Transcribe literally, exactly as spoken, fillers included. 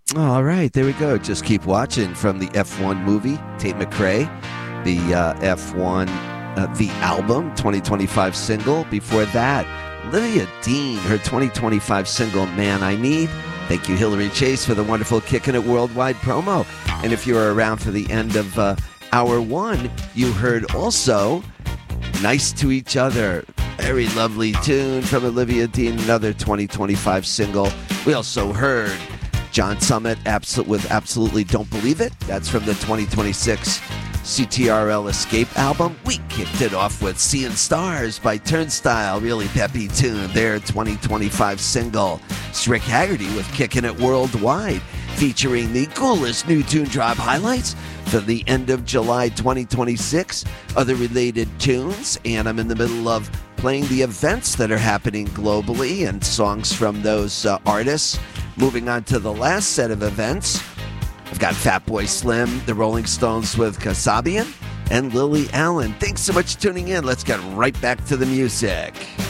All right, there we go. Just keep watching from the F one movie, Tate McRae, the uh, F one, uh, the album, twenty twenty-five single. Before that, Olivia Dean, her twenty twenty-five single, Man I Need. Thank you, Hillary Chase, for the wonderful Kickin' It Worldwide promo. And if you were around for the end of uh, hour one, you heard also Nice to Each Other. Very lovely tune from Olivia Dean, another twenty twenty-five single. We also heard John Summit Absol- with Absolutely Don't Believe It. That's from the twenty twenty-six C T R L Escape album. We kicked it off with Seeing Stars by Turnstile. Really peppy tune. Their twenty twenty-five single. It's Rick Haggerty with Kickin' It Worldwide, featuring the coolest new tune drop highlights for the end of July twenty twenty-six. Other related tunes, and I'm in the middle of playing the events that are happening globally and songs from those uh, artists. Moving on to the last set of events, I've got Fatboy Slim, the Rolling Stones with Kasabian, and Lily Allen. Thanks so much for tuning in. Let's get right back to the music.